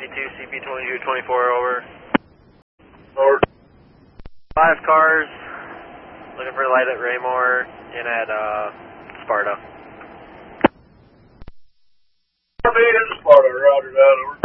CP2224, over. Over. 5 cars, looking for light at Raymore and at Sparta. Sparta, roger that, over.